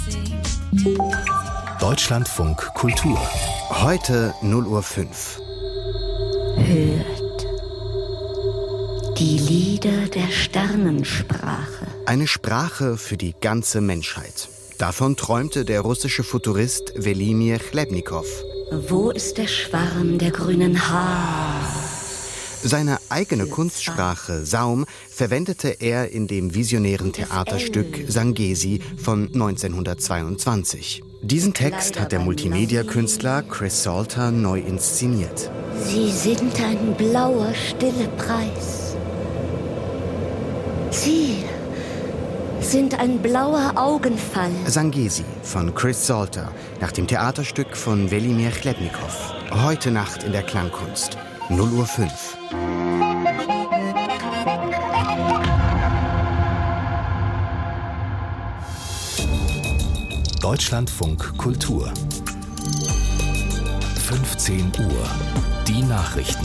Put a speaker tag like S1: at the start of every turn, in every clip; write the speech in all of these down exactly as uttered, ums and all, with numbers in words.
S1: Deutschlandfunk Kultur. Heute null Uhr fünf.
S2: Hört die Lieder der Sternensprache.
S1: Eine Sprache für die ganze Menschheit. Davon träumte der russische Futurist Welimir Chlebnikow.
S2: Wo ist der Schwarm der grünen Haare?
S1: Seine eigene Kunstsprache Saum verwendete er in dem visionären Theaterstück Sangesi von neunzehnhundertzweiundzwanzig. Diesen Text hat der Multimedia-Künstler Chris Salter neu inszeniert.
S2: Sie sind ein blauer, stiller Preis. Sie sind ein blauer Augenfall.
S1: Sangesi von Chris Salter nach dem Theaterstück von Welimir Chlebnikow. Heute Nacht in der Klangkunst. null Uhr fünf. Deutschlandfunk Kultur. fünfzehn Uhr. Die Nachrichten.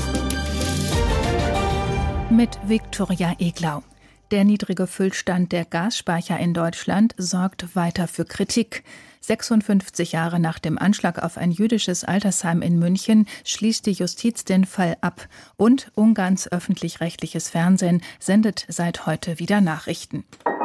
S3: Mit Viktoria Eglau. Der niedrige Füllstand der Gasspeicher in Deutschland sorgt weiter für Kritik. sechsundfünfzig Jahre nach dem Anschlag auf ein jüdisches Altersheim in München schließt die Justiz den Fall ab. Und Ungarns öffentlich-rechtliches Fernsehen sendet seit heute wieder Nachrichten.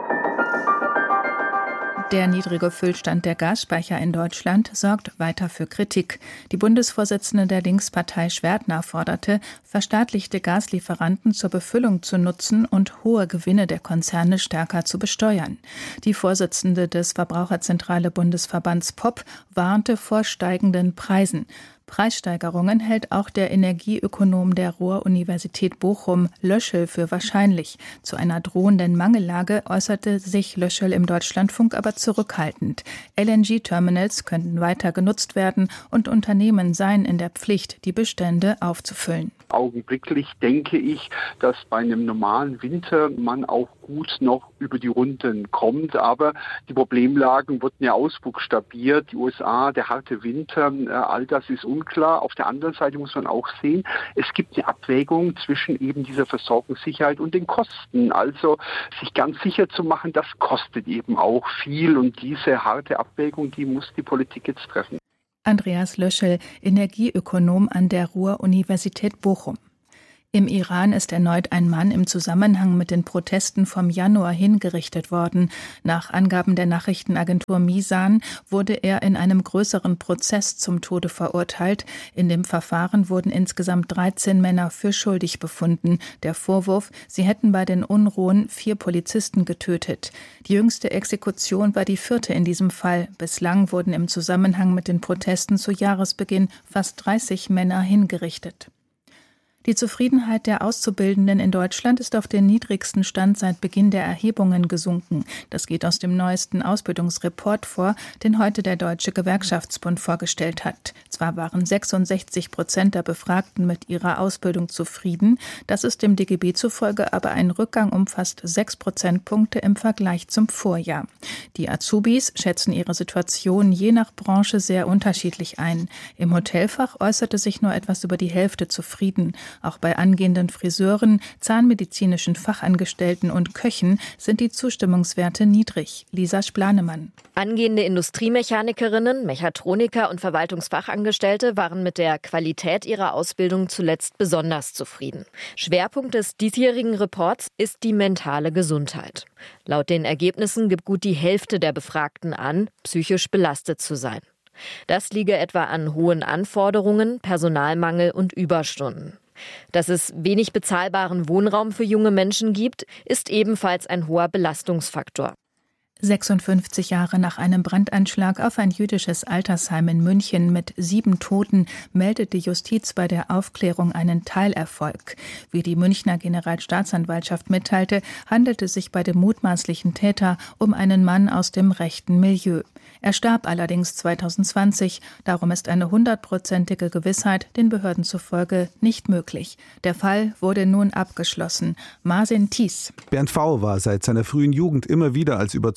S3: Der niedrige Füllstand der Gasspeicher in Deutschland sorgt weiter für Kritik. Die Bundesvorsitzende der Linkspartei Schwertner forderte, verstaatlichte Gaslieferanten zur Befüllung zu nutzen und hohe Gewinne der Konzerne stärker zu besteuern. Die Vorsitzende des Verbraucherzentrale Bundesverbands P O P warnte vor steigenden Preisen. Preissteigerungen hält auch der Energieökonom der Ruhr-Universität Bochum, Löschel, für wahrscheinlich. Zu einer drohenden Mangellage äußerte sich Löschel im Deutschlandfunk aber zurückhaltend. L N G-Terminals könnten weiter genutzt werden und Unternehmen seien in der Pflicht, die Bestände aufzufüllen.
S4: Augenblicklich denke ich, dass bei einem normalen Winter man auch gut noch über die Runden kommt. Aber die Problemlagen wurden ja ausbuchstabiert. Die U S A, der harte Winter, all das ist unklar. Auf der anderen Seite muss man auch sehen, es gibt eine Abwägung zwischen eben dieser Versorgungssicherheit und den Kosten. Also sich ganz sicher zu machen, das kostet eben auch viel. Und diese harte Abwägung, die muss die Politik jetzt treffen.
S3: Andreas Löschel, Energieökonom an der Ruhr-Universität Bochum. Im Iran ist erneut ein Mann im Zusammenhang mit den Protesten vom Januar hingerichtet worden. Nach Angaben der Nachrichtenagentur Misan wurde er in einem größeren Prozess zum Tode verurteilt. In dem Verfahren wurden insgesamt dreizehn Männer für schuldig befunden. Der Vorwurf, sie hätten bei den Unruhen vier Polizisten getötet. Die jüngste Exekution war die vierte in diesem Fall. Bislang wurden im Zusammenhang mit den Protesten zu Jahresbeginn fast dreißig Männer hingerichtet. Die Zufriedenheit der Auszubildenden in Deutschland ist auf den niedrigsten Stand seit Beginn der Erhebungen gesunken. Das geht aus dem neuesten Ausbildungsreport vor, den heute der Deutsche Gewerkschaftsbund vorgestellt hat. Zwar waren sechsundsechzig Prozent der Befragten mit ihrer Ausbildung zufrieden, das ist dem D G B zufolge aber ein Rückgang um fast sechs Prozentpunkte im Vergleich zum Vorjahr. Die Azubis schätzen ihre Situation je nach Branche sehr unterschiedlich ein. Im Hotelfach äußerte sich nur etwas über die Hälfte zufrieden. Auch bei angehenden Friseuren, zahnmedizinischen Fachangestellten und Köchen sind die Zustimmungswerte niedrig. Lisa Splanemann.
S5: Angehende Industriemechanikerinnen, Mechatroniker und Verwaltungsfachangestellte waren mit der Qualität ihrer Ausbildung zuletzt besonders zufrieden. Schwerpunkt des diesjährigen Reports ist die mentale Gesundheit. Laut den Ergebnissen gibt gut die Hälfte der Befragten an, psychisch belastet zu sein. Das liege etwa an hohen Anforderungen, Personalmangel und Überstunden. Dass es wenig bezahlbaren Wohnraum für junge Menschen gibt, ist ebenfalls ein hoher Belastungsfaktor.
S3: sechsundfünfzig Jahre nach einem Brandanschlag auf ein jüdisches Altersheim in München mit sieben Toten meldet die Justiz bei der Aufklärung einen Teilerfolg. Wie die Münchner Generalstaatsanwaltschaft mitteilte, handelt es sich bei dem mutmaßlichen Täter um einen Mann aus dem rechten Milieu. Er starb allerdings zweitausendzwanzig, darum ist eine hundertprozentige Gewissheit den Behörden zufolge nicht möglich. Der Fall wurde nun abgeschlossen. Marsin Thies.
S6: Bernd V. war seit seiner frühen Jugend immer wieder als überzeugter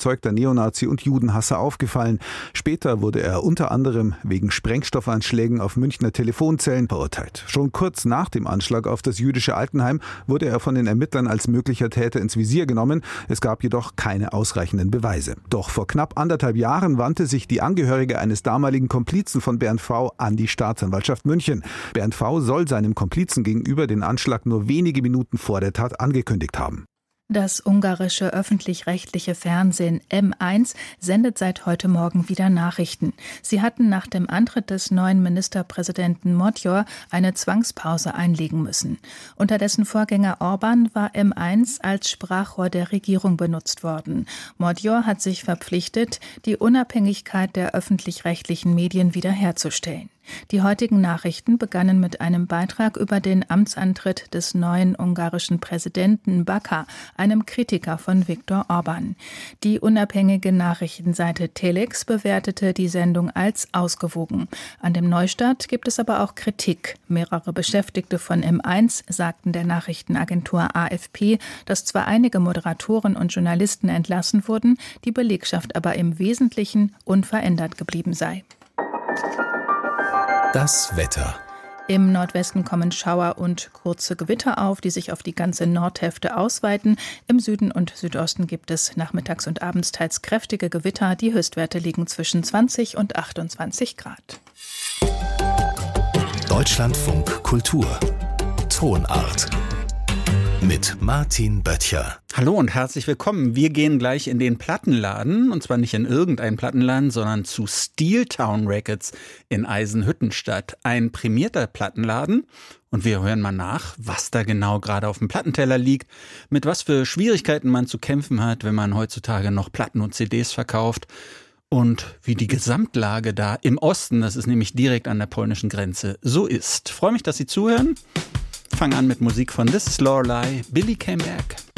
S6: überzeugter Neonazi und Judenhasser aufgefallen. Später wurde er unter anderem wegen Sprengstoffanschlägen auf Münchner Telefonzellen verurteilt. Schon kurz nach dem Anschlag auf das jüdische Altenheim wurde er von den Ermittlern als möglicher Täter ins Visier genommen. Es gab jedoch keine ausreichenden Beweise. Doch vor knapp anderthalb Jahren wandte sich die Angehörige eines damaligen Komplizen von Bernd V. an die Staatsanwaltschaft München. Bernd V. soll seinem Komplizen gegenüber den Anschlag nur wenige Minuten vor der Tat angekündigt haben.
S3: Das ungarische öffentlich-rechtliche Fernsehen M eins sendet seit heute Morgen wieder Nachrichten. Sie hatten nach dem Antritt des neuen Ministerpräsidenten Magyar eine Zwangspause einlegen müssen. Unter dessen Vorgänger Orbán war M eins als Sprachrohr der Regierung benutzt worden. Magyar hat sich verpflichtet, die Unabhängigkeit der öffentlich-rechtlichen Medien wiederherzustellen. Die heutigen Nachrichten begannen mit einem Beitrag über den Amtsantritt des neuen ungarischen Präsidenten Baka, einem Kritiker von Viktor Orbán. Die unabhängige Nachrichtenseite Telex bewertete die Sendung als ausgewogen. An dem Neustart gibt es aber auch Kritik. Mehrere Beschäftigte von M eins sagten der Nachrichtenagentur A F P, dass zwar einige Moderatoren und Journalisten entlassen wurden, die Belegschaft aber im Wesentlichen unverändert geblieben sei.
S7: Das Wetter.
S3: Im Nordwesten kommen Schauer und kurze Gewitter auf, die sich auf die ganze Nordhälfte ausweiten. Im Süden und Südosten gibt es nachmittags und abends teils kräftige Gewitter. Die Höchstwerte liegen zwischen zwanzig und achtundzwanzig Grad.
S7: Deutschlandfunk Kultur. Tonart. Mit Martin Böttcher.
S8: Hallo und herzlich willkommen. Wir gehen gleich in den Plattenladen, und zwar nicht in irgendeinen Plattenladen, sondern zu Steeltown Records in Eisenhüttenstadt. Ein prämierter Plattenladen, und wir hören mal nach, was da genau gerade auf dem Plattenteller liegt, mit was für Schwierigkeiten man zu kämpfen hat, wenn man heutzutage noch Platten und C Ds verkauft, und wie die Gesamtlage da im Osten, das ist nämlich direkt an der polnischen Grenze, so ist. Ich freue mich, dass Sie zuhören. Fang an mit Musik von This is Lorelei, Billy Came Back.